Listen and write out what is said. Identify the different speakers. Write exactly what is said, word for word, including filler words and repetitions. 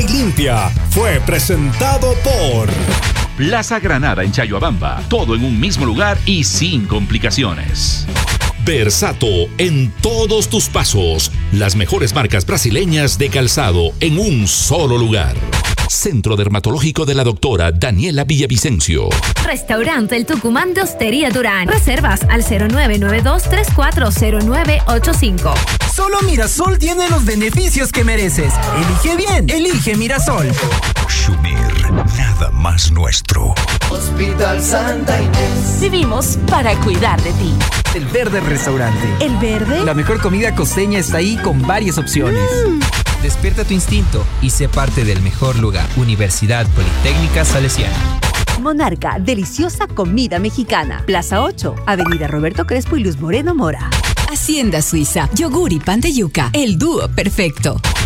Speaker 1: y limpia fue presentado por
Speaker 2: Plaza Granada en Chayhuabamba. Todo en un mismo lugar y sin complicaciones.
Speaker 3: Versato en todos tus pasos. Las mejores marcas brasileñas de calzado en un solo lugar. Centro Dermatológico de la doctora Daniela Villavicencio.
Speaker 4: Restaurante El Tucumán de Hostería Durán. Reservas al cero nueve nueve dos tres cuatro cero nueve ocho cinco.
Speaker 5: Solo Mirasol tiene los beneficios que mereces. Elige bien, elige Mirasol.
Speaker 6: Shumir, nada más nuestro.
Speaker 7: Hospital Santa Inés.
Speaker 8: Vivimos para cuidar de ti.
Speaker 5: El Verde Restaurante.
Speaker 8: ¿El Verde?
Speaker 5: La mejor comida costeña está ahí con varias opciones.
Speaker 8: Mm.
Speaker 9: Despierta tu instinto y sé parte del mejor lugar. Universidad Politécnica Salesiana.
Speaker 10: Monarca, deliciosa comida mexicana. Plaza ocho, Avenida Roberto Crespo y Luz Moreno Mora.
Speaker 11: Hacienda Suiza, yogur y pan de yuca, el dúo perfecto.